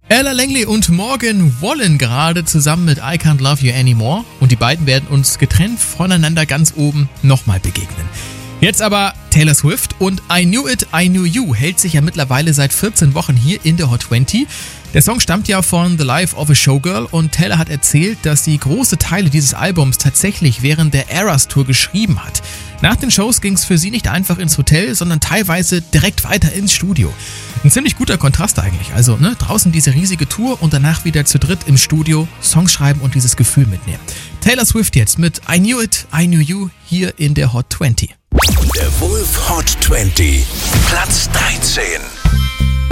Ella Langley und Morgan Wallen gerade zusammen mit I Can't Love You Anymore. Und die beiden werden uns getrennt voneinander ganz oben nochmal begegnen. Jetzt aber Taylor Swift und I Knew It, I Knew You hält sich ja mittlerweile seit 14 Wochen hier in der Hot 20. Der Song stammt ja von The Life of a Showgirl und Taylor hat erzählt, dass sie große Teile dieses Albums tatsächlich während der Eras Tour geschrieben hat. Nach den Shows ging es für sie nicht einfach ins Hotel, sondern teilweise direkt weiter ins Studio. Ein ziemlich guter Kontrast eigentlich. Also draußen diese riesige Tour und danach wieder zu dritt im Studio Songs schreiben und dieses Gefühl mitnehmen. Taylor Swift jetzt mit I Knew It, I Knew You hier in der Hot 20. Der Wolf Hot 20, Platz 13.